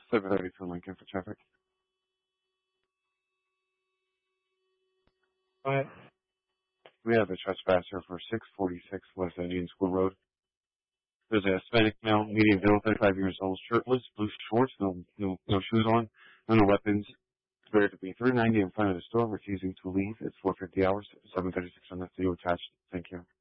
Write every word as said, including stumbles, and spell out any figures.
seven thirty-two Lincoln for traffic. Alright. We have a trespasser for six forty-six West Indian School Road. There's a Hispanic male, medium build, thirty-five years old, shirtless, blue shorts, no, no, no shoes on, no, no weapons. Declared to be three ninety in front of the store, refusing to leave. It's four fifty hours, seven thirty-six on the video attached. Thank you.